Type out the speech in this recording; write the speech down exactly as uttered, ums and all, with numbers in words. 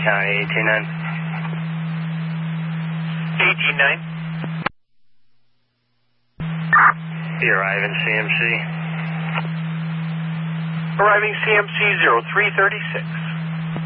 County eighteen nine. eighteen nine. You arriving C M C? Arriving C M C zero three thirty-six.